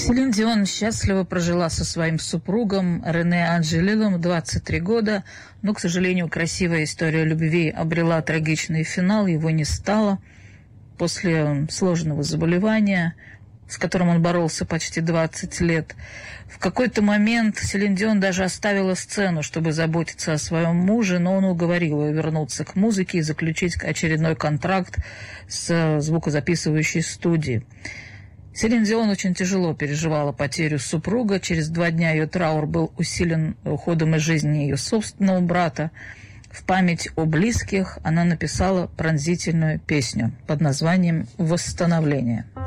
Селин Дион счастливо прожила со своим супругом Рене Анжелилом 23 года, но, к сожалению, красивая история любви обрела трагичный финал, его не стало. После сложного заболевания, с которым он боролся почти 20 лет, в какой-то момент Селин Дион даже оставила сцену, чтобы заботиться о своем муже, но он уговорил ее вернуться к музыке и заключить очередной контракт с звукозаписывающей студией. Селин Дион очень тяжело переживала потерю супруга. Через 2 дня ее траур был усилен уходом из жизни ее собственного брата. В память о близких она написала пронзительную песню под названием «Восстановление».